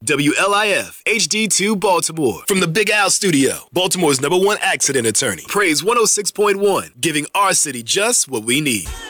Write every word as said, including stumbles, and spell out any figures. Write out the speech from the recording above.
W L I F H D two Baltimore. From the Big Al Studio, Baltimore's number one accident attorney. Praise one oh six point one, giving our city just what we need.